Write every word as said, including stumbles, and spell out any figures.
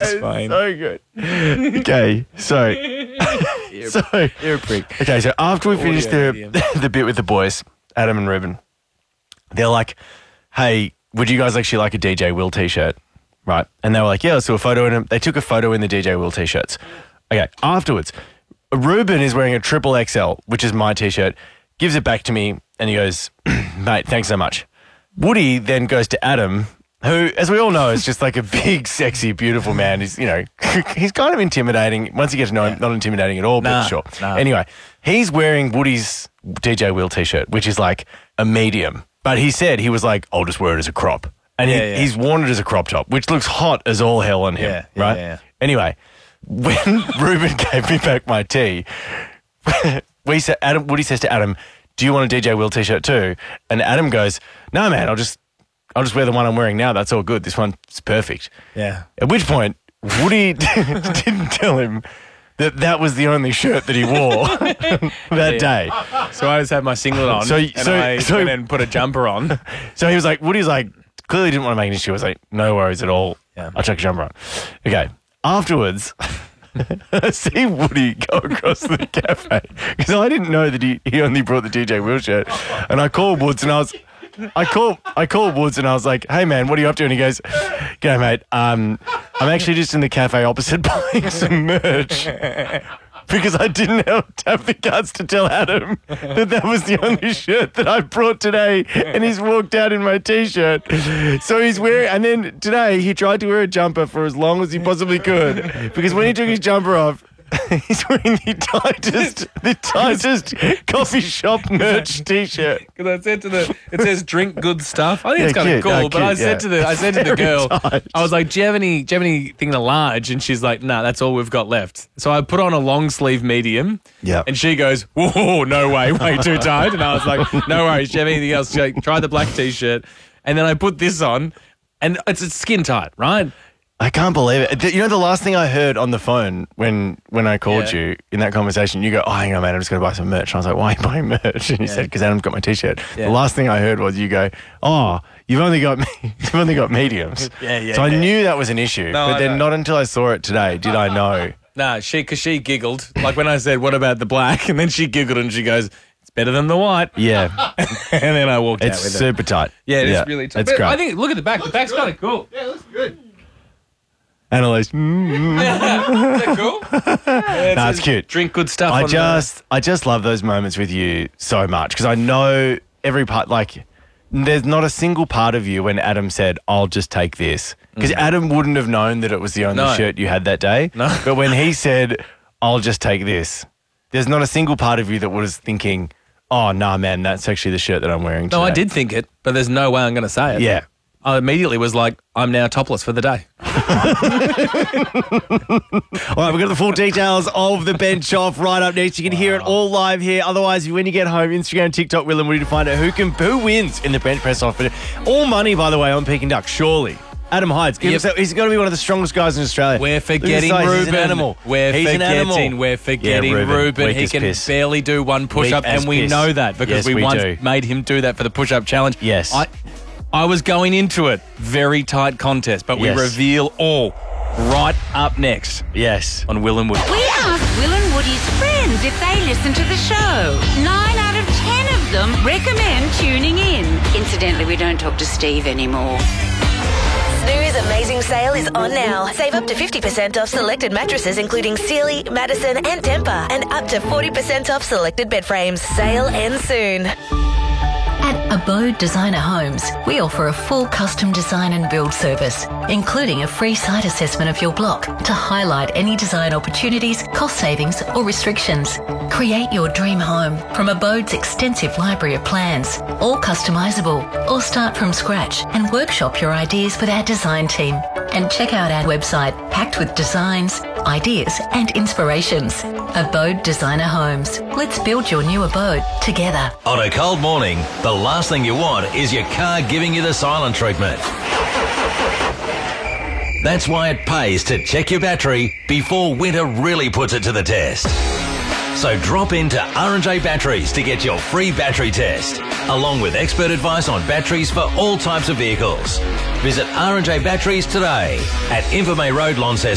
That's fine. So good. Okay, so... You're, so you're a prick. Okay, so after we finished Audio the, medium. the bit with the boys, Adam and Ruben, they're like, hey, would you guys actually like a D J Will t-shirt? Right. And they were like, yeah, let's do a photo in them. They took a photo in the D J Will t-shirts. Okay, afterwards, Ruben is wearing a triple X L, which is my t-shirt, gives it back to me, and he goes, mate, thanks so much. Woody then goes to Adam, who, as we all know, is just like a big, sexy, beautiful man. He's, you know, he's kind of intimidating. Once you get to know him, not intimidating at all, Nah, but sure. nah. Anyway, he's wearing Woody's D J Will t-shirt, which is like a medium. But he said he was like, I'll just wear it as a crop. And Yeah, he, yeah. he's worn it as a crop top, which looks hot as all hell on him, Yeah, yeah, right? yeah, yeah. Anyway, when Ruben gave me back my tee, we said, Adam, Woody says to Adam, do you want a D J Will t-shirt too? And Adam goes, no, man, I'll just I'll just wear the one I'm wearing now. That's all good. This one's perfect. Yeah. At which point, Woody didn't tell him that that was the only shirt that he wore that day. So I just had my singlet on So- and so- I so- and then put a jumper on. So he was like, Woody's like, clearly didn't want to make an issue. I was like, no worries at all. Yeah. I'll chuck a jumper on. Okay. Afterwards, I see Woody go across the cafe because I didn't know that he, he only brought the D J Will shirt. And I called Woods and I was, I called, I called Woods and I was like, hey man, what are you up to? And he goes, g'day mate, um, I'm actually just in the cafe opposite buying some merch. Because I didn't have, have the guts to tell Adam that that was the only shirt that I brought today, and he's walked out in my t-shirt. So he's wearing, and then today he tried to wear a jumper for as long as he possibly could, because when he took his jumper off, he's wearing the tightest, the tightest coffee shop merch t-shirt. Because I said to the, it says drink good stuff. I think Yeah, it's kind of cute. cool. No, but I cute, said yeah. to the, I said to the Very girl, tight. I was like, do you have any, do you have anything in a large? And she's like, nah, that's all we've got left. So I put on a long sleeve medium. Yeah. And she goes, whoa, no way, way too tight. And I was like, no worries. Do you have anything else? She's like, try the black t-shirt. And then I put this on, and it's, it's skin tight, right? I can't believe it. The- You know, the last thing I heard on the phone when when I called Yeah. you in that conversation, you go, oh, hang on, man, I'm just going to buy some merch. And I was like, why are you buying merch? And you Yeah. said, because Adam's got my t-shirt. Yeah. The last thing I heard was you go, oh, you've only got you've only got mediums. Yeah, yeah, So I yeah. knew that was an issue. No, but I then know. not until I saw it today did I know. Nah, she, because she giggled. Like when I said, what about the black? And then she giggled and she goes, it's better than the white. Yeah, And then I walked it's out with it. super tight. Yeah, it is really tough. It's But great. I think, look at the back. The back's kind of cool. Annalise, mm, Is that cool? Yeah, No, says it's cute. Drink good stuff. I on just, I just love those moments with you so much because I know every part. Like, there's not a single part of you when Adam said, "I'll just take this," because Adam wouldn't have known that it was the only No. shirt you had that day. No. But when he said, "I'll just take this," there's not a single part of you that was thinking, "Oh, nah, man, that's actually the shirt that I'm wearing." No, I today." did think it, but there's no way I'm going to say it. Yeah. I immediately was like, I'm now topless for the day. All right, we've got the full details of the bench off right up next. You can hear it all live here. Otherwise, when you get home, Instagram, TikTok, Will and Woody to find out who can who wins in the bench press off. All money, by the way, on Peking Duck, surely. Adam Hydes, give Yep. us, he's got to be one of the strongest guys in Australia. We're Look at the forgetting size, Ruben. He's an animal. We're he's an animal. forgetting. We're forgetting Yeah, Ruben, Ruben. weak He as can piss. barely do one push-up, Weak as and we piss. know that because Yes, we, we once do. made him do that for the push-up challenge. Yes. I, I was going into it very tight contest, but we Yes. reveal all right up next Yes. on Will and Woody. We asked Will and Woody's friends if they listen to the show. Nine out of ten of them recommend tuning in. Incidentally, we don't talk to Steve anymore. Snooze Amazing Sale is on now. Save up to fifty percent off selected mattresses including Sealy, Madison and Tempur, and up to forty percent off selected bed frames. Sale ends soon. At Abode Designer Homes, we offer a full custom design and build service, including a free site assessment of your block to highlight any design opportunities, cost savings or restrictions. Create your dream home from Abode's extensive library of plans, all customisable, or start from scratch and workshop your ideas with our design team. And check out our website packed with designs, ideas and inspirations. Abode Designer Homes. Let's build your new abode together. On a cold morning, the last thing you want is your car giving you the silent treatment. That's why it pays to check your battery before winter really puts it to the test. So drop into R and J Batteries to get your free battery test, along with expert advice on batteries for all types of vehicles. Visit R and J Batteries today at Invermay Road, Launceston.